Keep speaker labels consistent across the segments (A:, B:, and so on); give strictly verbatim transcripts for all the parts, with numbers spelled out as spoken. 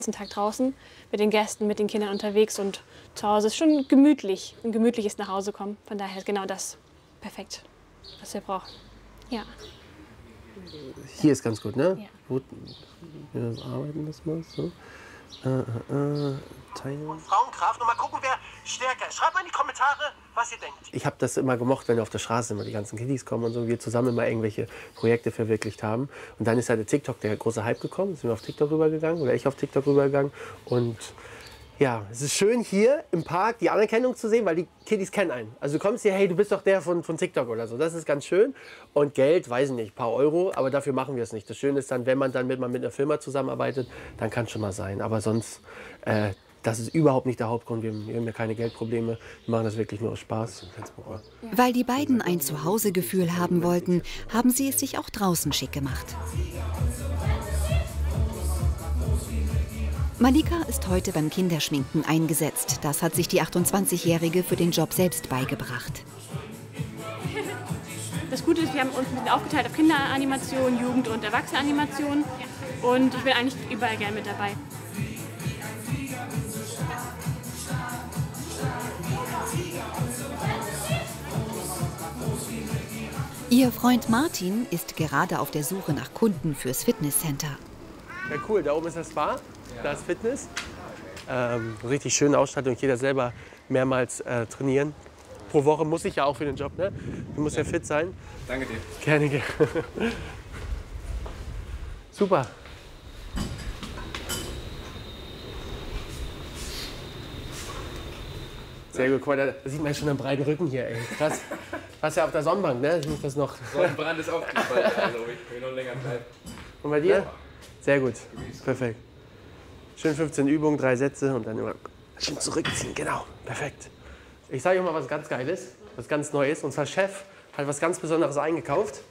A: Den Tag draußen mit den Gästen, mit den Kindern unterwegs und zu Hause ist schon gemütlich, ein gemütliches Nachhausekommen. Von daher ist genau das perfekt, was wir brauchen. Ja.
B: Hier ist ganz gut, ne?
A: Ja.
B: Gut, wir arbeiten das mal so. Äh, äh, teilen.
C: Und Frauenkraft und mal gucken, wer stärker ist. Schreibt mal in die Kommentare, was ihr denkt.
B: Ich habe das immer gemocht, wenn auf der Straße immer die ganzen Kiddies kommen und so, wir zusammen immer irgendwelche Projekte verwirklicht haben. Und dann ist halt der TikTok, der große Hype gekommen, sind wir auf TikTok rübergegangen oder ich auf TikTok rübergegangen. Und ja, es ist schön hier im Park die Anerkennung zu sehen, weil die Kiddies kennen einen. Also du kommst hier, hey, du bist doch der von, von TikTok oder so. Das ist ganz schön. Und Geld, weiß ich nicht, ein paar Euro, aber dafür machen wir es nicht. Das Schöne ist dann, wenn man dann mit, man mit einer Firma zusammenarbeitet, dann kann es schon mal sein. Aber sonst, äh, das ist überhaupt nicht der Hauptgrund. Wir, wir haben ja keine Geldprobleme. Wir machen das wirklich nur aus Spaß.
D: Weil die beiden ein Zuhausegefühl haben wollten, haben sie es sich auch draußen schick gemacht. Malika ist heute beim Kinderschminken eingesetzt. Das hat sich die achtundzwanzigjährige für den Job selbst beigebracht.
A: Das Gute ist, wir haben uns ein bisschen aufgeteilt auf Kinderanimation, Jugend- und Erwachsenenanimation. Und ich bin eigentlich überall gerne mit dabei.
D: Ihr Freund Martin ist gerade auf der Suche nach Kunden fürs Fitnesscenter.
B: Ja, cool, da oben ist das Spa, da ist Fitness. Ähm, richtig schöne Ausstattung, jeder selber mehrmals äh, trainieren. Pro Woche muss ich ja auch für den Job, ne? Du musst ja fit sein.
E: Danke dir.
B: Gerne, gerne. Super. Sehr gut, guck mal, da sieht man ja schon einen breiten Rücken hier, ey. Krass. Warst ja auf der Sonnenbank, ne? Ich muss das noch.
E: Sonnenbrand ist aufgefallen, also ich will noch länger bleiben.
B: Und bei dir? Sehr gut, perfekt. Schön fünfzehn Übungen, drei Sätze und dann immer schön zurückziehen, genau, perfekt. Ich sage euch mal was ganz Geiles, was ganz Neues. Unser Chef hat was ganz Besonderes eingekauft.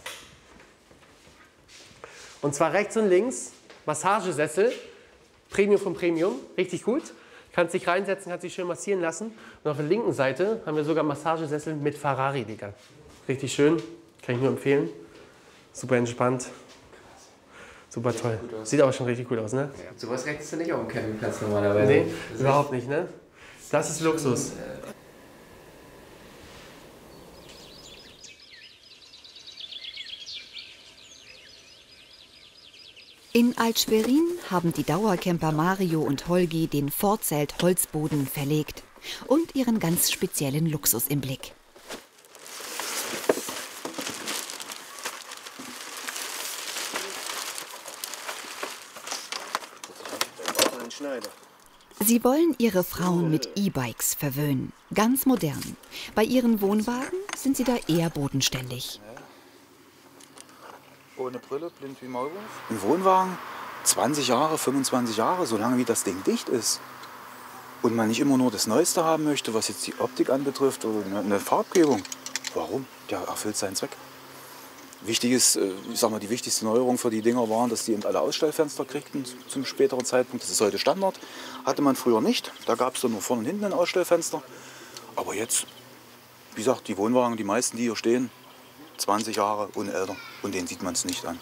B: Und zwar rechts und links Massagesessel, Premium von Premium, richtig gut. Kannst dich reinsetzen, kannst dich schön massieren lassen. Und auf der linken Seite haben wir sogar Massagesessel mit Ferrari, Digga. Richtig schön, kann ich nur empfehlen. Super entspannt. Super toll. Sieht aber schon richtig gut aus, ne?
E: Ja, sowas rechnest du nicht auf dem Campingplatz normalerweise.
B: Nee, überhaupt nicht, ne? Das ist Luxus.
D: In Alt-Schwerin haben die Dauercamper Mario und Holgi den Vorzelt-Holzboden verlegt und ihren ganz speziellen Luxus im Blick. Sie wollen ihre Frauen mit E-Bikes verwöhnen, ganz modern. Bei ihren Wohnwagen sind sie da eher bodenständig.
F: Ohne Brille, blind wie Maulwurf. Ein Wohnwagen, zwanzig Jahre, fünfundzwanzig Jahre, solange wie das Ding dicht ist. Und man nicht immer nur das Neueste haben möchte, was jetzt die Optik anbetrifft oder eine Farbgebung. Warum? Der erfüllt seinen Zweck. Wichtig ist, ich sag mal, die wichtigste Neuerung für die Dinger waren, dass die eben alle Ausstellfenster kriegten zum späteren Zeitpunkt. Das ist heute Standard. Hatte man früher nicht. Da gab es dann nur vorne und hinten ein Ausstellfenster. Aber jetzt, wie gesagt, die Wohnwagen, die meisten, die hier stehen, zwanzig Jahre und älter. Und denen sieht man es nicht an.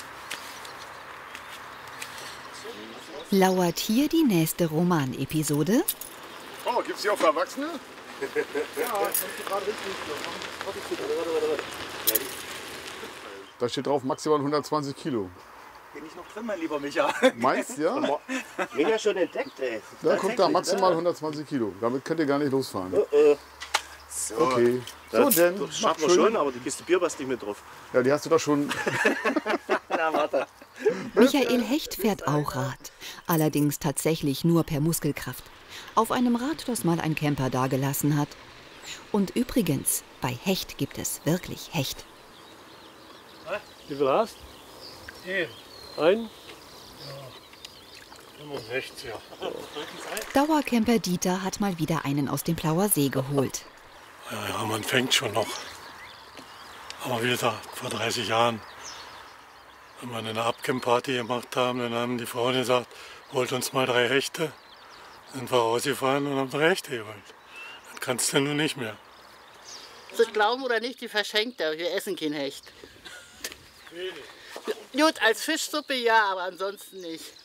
D: Lauert hier die nächste Roman-Episode?
G: Oh, gibt's die auch für Erwachsene?
F: Ja, das ist gerade richtig.
G: Da steht drauf maximal hundertzwanzig Kilo.
F: Bin ich noch drin, mein lieber Micha?
G: Meinst du, ja?
C: Micha schon entdeckt, ey.
G: Da kommt da maximal hundertzwanzig Kilo. Damit könnt ihr gar nicht losfahren.
C: Uh, uh.
G: So. Okay.
C: Das,
G: so, denn.
C: das schaffen wir schon, aber die Kiste Bier passt nicht mit drauf.
G: Ja, die hast du doch schon.
C: Na, warte.
D: Michael Hecht fährt auch Rad. Allerdings tatsächlich nur per Muskelkraft. Auf einem Rad, das mal ein Camper dagelassen hat. Und übrigens, bei Hecht gibt es wirklich Hecht.
H: Wie viel hast du? Ein? Ja. fünfundsechzig.
D: Dauercamper Dieter hat mal wieder einen aus dem Plauer See geholt.
H: Ja, ja, man fängt schon noch. Aber wie gesagt, vor dreißig Jahren, wenn wir eine Abcamp-Party gemacht haben, dann haben die Frauen gesagt, holt uns mal drei Hechte. Dann sind wir rausgefahren und haben drei Hechte geholt. Das kannst du nun nicht mehr.
I: Sie glauben oder nicht, die verschenkt er. Wir essen kein Hecht. Gut, als Fischsuppe ja, aber ansonsten nicht.